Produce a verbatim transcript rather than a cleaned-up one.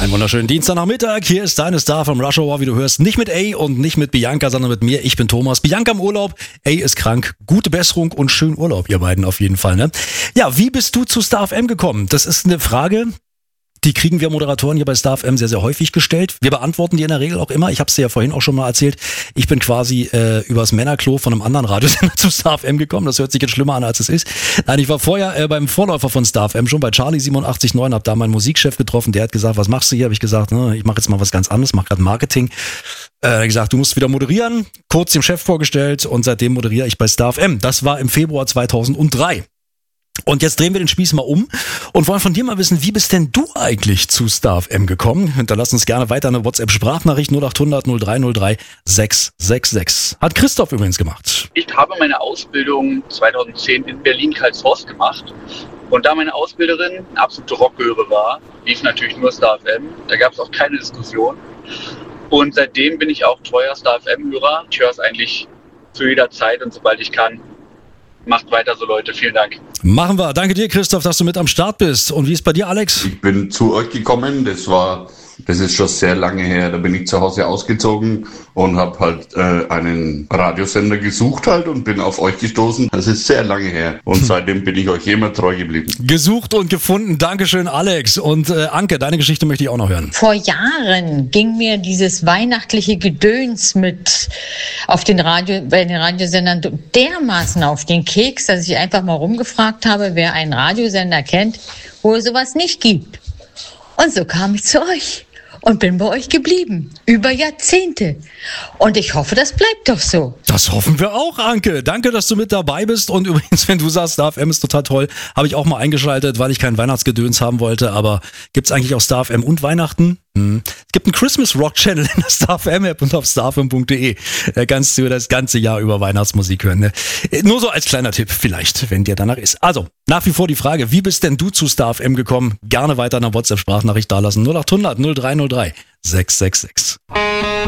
Einen wunderschönen Dienstagnachmittag. Hier ist deine Star vom Rush Hour, wie du hörst. Nicht mit A und nicht mit Bianca, sondern mit mir. Ich bin Thomas. Bianca im Urlaub. A ist krank. Gute Besserung und schönen Urlaub, ihr beiden auf jeden Fall. Ne? Ja, wie bist du zu Star F M gekommen? Das ist eine Frage, die kriegen wir Moderatoren hier bei Star F M sehr, sehr häufig gestellt. Wir beantworten die in der Regel auch immer. Ich habe es dir ja vorhin auch schon mal erzählt. Ich bin quasi äh, übers Männerklo von einem anderen Radiosender zu Star F M gekommen. Das hört sich jetzt schlimmer an, als es ist. Nein, ich war vorher äh, beim Vorläufer von Star F M schon bei Charlie siebenundachtzig Komma neun, habe da meinen Musikchef getroffen. Der hat gesagt, was machst du hier? Habe ich gesagt, ne, ich mache jetzt mal was ganz anderes, mache gerade Marketing. Er hat gesagt, du musst wieder moderieren. Kurz dem Chef vorgestellt und seitdem moderiere ich bei Star F M. Das war im Februar zweitausenddrei. Und jetzt drehen wir den Spieß mal um und wollen von dir mal wissen, wie bist denn du eigentlich zu Star F M gekommen? Hinterlass uns gerne weiter eine WhatsApp-Sprachnachricht null acht hundert null drei null drei sechs sechs sechs. Hat Christoph übrigens gemacht. Ich habe meine Ausbildung zweitausendzehn in Berlin-Karlshorst gemacht. Und da meine Ausbilderin eine absolute Rockgöre war, lief natürlich nur Star F M. Da gab es auch keine Diskussion. Und seitdem bin ich auch treuer Star F M-Hörer. Ich höre es eigentlich zu jeder Zeit und sobald ich kann. Macht weiter so, Leute. Vielen Dank. Machen wir. Danke dir, Christoph, dass du mit am Start bist. Und wie ist bei dir, Alex? Ich bin zu euch gekommen. Das war, das ist schon sehr lange her. Da bin ich zu Hause ausgezogen und habe halt äh, einen Radiosender gesucht halt und bin auf euch gestoßen. Das ist sehr lange her. Und seitdem bin ich euch immer treu geblieben. Gesucht und gefunden. Dankeschön, Alex. Und äh, Anke, deine Geschichte möchte ich auch noch hören. Vor Jahren ging mir dieses weihnachtliche Gedöns mit auf den Radio, bei den Radiosendern dermaßen auf den Keks, dass ich einfach mal rumgefragt habe, wer einen Radiosender kennt, wo es sowas nicht gibt. Und so kam ich zu euch und bin bei euch geblieben. Über Jahrzehnte. Und ich hoffe, das bleibt doch so. Das hoffen wir auch, Anke. Danke, dass du mit dabei bist. Und übrigens, wenn du sagst, Star F M ist total toll, habe ich auch mal eingeschaltet, weil ich kein Weihnachtsgedöns haben wollte. Aber gibt's eigentlich auch Star F M und Weihnachten? Hm. Es gibt einen Christmas Rock Channel in der Star F M App und auf starfm punkt de. Da kannst du das ganze Jahr über Weihnachtsmusik hören. Ne? Nur so als kleiner Tipp vielleicht, wenn dir danach ist. Also, nach wie vor die Frage, wie bist denn du zu Star F M gekommen? Gerne weiter eine WhatsApp-Sprachnachricht dalassen. null acht hundert null drei null drei sechs sechs sechs.